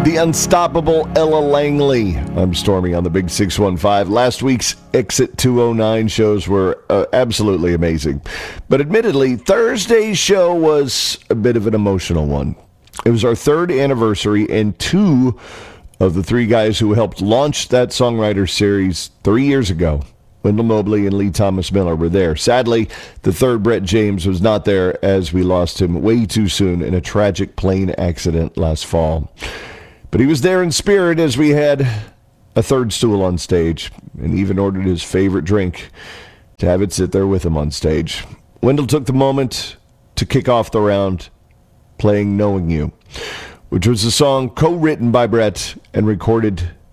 The unstoppable Ella Langley. I'm Stormy on the Big 615. Last week's Exit 209 shows were absolutely amazing. But admittedly, Thursday's show was a bit of an emotional one. It was our third anniversary, and two of the three guys who helped launch that songwriter series 3 years ago, Wendell Mobley and Lee Thomas Miller, were there. Sadly, the third, Brett James, was not there as we lost him way too soon in a tragic plane accident last fall. But he was there in spirit as we had a third stool on stage and even ordered his favorite drink to have it sit there with him on stage. Wendell took the moment to kick off the round playing Knowing You, which was a song co-written by Brett and recorded